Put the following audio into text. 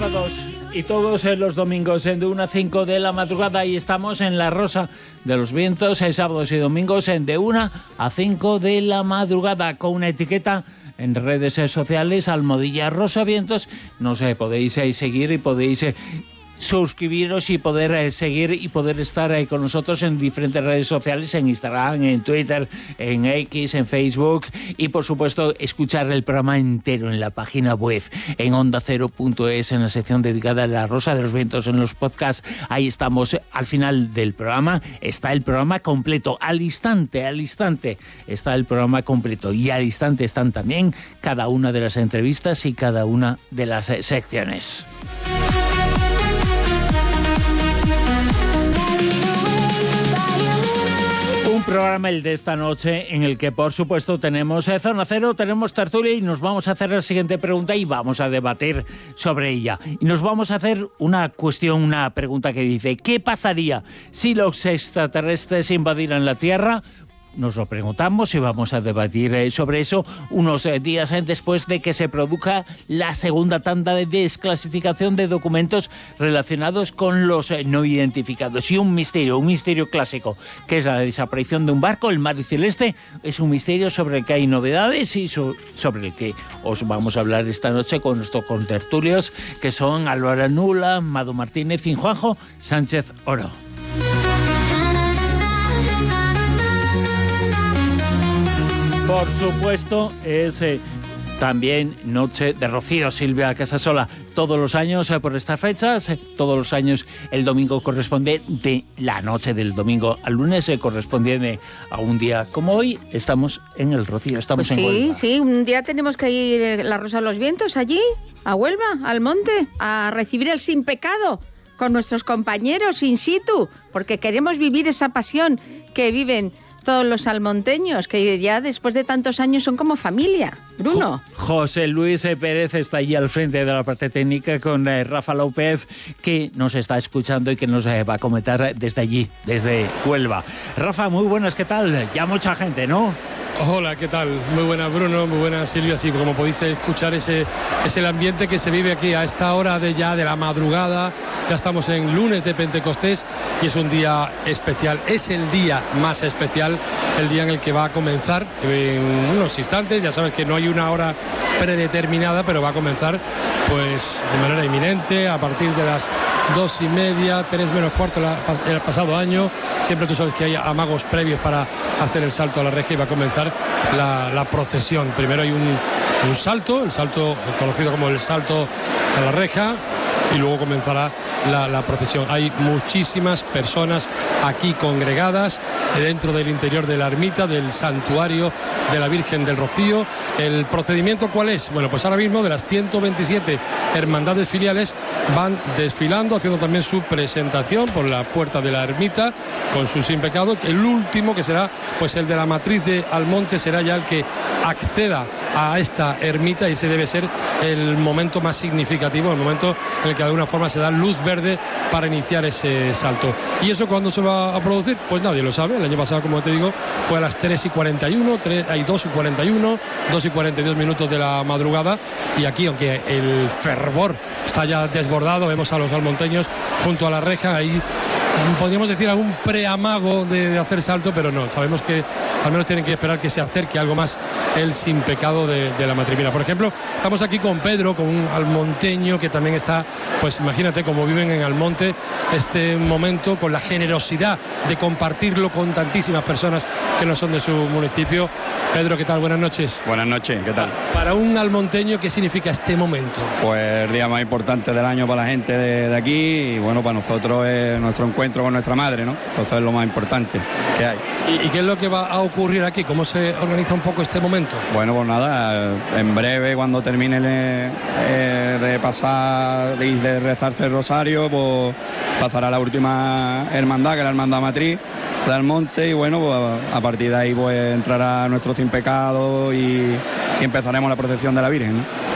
sábados y todos los domingos de 1 a 5 de la madrugada, y estamos en La Rosa de los Vientos, sábados y domingos de 1 a 5 de la madrugada, con una etiqueta en redes sociales, @RosaVientos. Nos podéis seguir y podéis suscribiros y poder seguir y poder estar con nosotros en diferentes redes sociales, en Instagram, en Twitter, en X, en Facebook, y por supuesto escuchar el programa entero en la página web, en ondacero.es, en la sección dedicada a La Rosa de los Vientos, en los podcasts. Ahí estamos. Al final del programa está el programa completo, al instante está el programa completo, y al instante están también cada una de las entrevistas y cada una de las secciones. Un programa, el de esta noche, en el que por supuesto tenemos Zona Cero, tenemos tertulia, y nos vamos a hacer la siguiente pregunta y vamos a debatir sobre ella. Y nos vamos a hacer una pregunta que dice: ¿qué pasaría si los extraterrestres invadieran la Tierra? Nos lo preguntamos y vamos a debatir sobre eso unos días después de que se produzca la segunda tanda de desclasificación de documentos relacionados con los no identificados. Y un misterio clásico, que es la desaparición de un barco, el Mar Celeste, es un misterio sobre el que hay novedades y sobre el que os vamos a hablar esta noche con nuestros contertulios, que son Álvaro Nula, Mado Martínez y Juanjo Sánchez Oro. Por supuesto, es también Noche de Rocío, Silvia Casasola. Todos los años, por estas fechas, todos los años el domingo corresponde, de la noche del domingo al lunes, correspondiente a un día como hoy. Estamos en el Rocío, estamos en Huelva. Sí, un día tenemos que ir La Rosa de los Vientos allí, a Huelva, al monte, a recibir el sin pecado con nuestros compañeros in situ, porque queremos vivir esa pasión que viven todos los almonteños, que ya después de tantos años son como familia. Bruno. José Luis Pérez está allí al frente de la parte técnica, con Rafa López, que nos está escuchando y que nos va a comentar desde allí, desde Huelva. Rafa, muy buenas, ¿qué tal? Ya mucha gente, ¿no? Hola, ¿qué tal? Muy buenas, Bruno, muy buenas, Silvia. Sí, como podéis escuchar, es el ambiente que se vive aquí a esta hora de la madrugada. Ya estamos en lunes de Pentecostés y es un día especial. Es el día más especial, el día en el que va a comenzar en unos instantes. Ya sabes que no hay una hora predeterminada, pero va a comenzar pues de manera inminente, a partir de las 2:30, 3 menos cuarto el pasado año. Siempre tú sabes que hay amagos previos para hacer el salto a la reja, y va a comenzar la procesión. Primero hay un salto, el salto conocido como el salto a la reja, y luego comenzará la procesión. Hay muchísimas personas aquí congregadas dentro del interior de la ermita, del santuario de la Virgen del Rocío. ¿El procedimiento cuál es? Bueno, pues ahora mismo de las 127 hermandades filiales van desfilando, haciendo también su presentación por la puerta de la ermita con su sin pecado. El último, que será pues el de la matriz de Almonte, será ya el que acceda a esta ermita, y ese debe ser el momento más significativo, el momento en el que de alguna forma se da luz verde para iniciar ese salto. ¿Y eso cuándo se va a producir? Pues nadie lo sabe. El año pasado, como te digo, fue a las 3:41, hay 2:41, 2:42 minutos de la madrugada, y aquí, aunque el fervor está ya desbordado, vemos a los almonteños junto a la reja, ahí podríamos decir algún preamago de hacer salto, pero no, sabemos que al menos tienen que esperar que se acerque algo más el sin pecado de la matrimina. Por ejemplo, estamos aquí con Pedro, con un almonteño que también está, pues imagínate cómo viven en Almonte este momento, con la generosidad de compartirlo con tantísimas personas que no son de su municipio. Pedro, ¿qué tal? Buenas noches. Buenas noches, ¿qué tal? Para un almonteño, ¿qué significa este momento? Pues el día más importante del año para la gente de aquí, y bueno, para nosotros es nuestro encuentro con nuestra madre, ¿no? Entonces es lo más importante que hay. ¿Y qué es lo que va a ocurrir aquí? ¿Cómo se organiza un poco este momento? Bueno, pues nada, en breve, cuando termine de pasar y de rezarse el rosario, pues pasará la última hermandad, que es la hermandad matriz de Almonte, y bueno, pues a partir de ahí pues entrará nuestro sin pecado y empezaremos la procesión de la Virgen, ¿no?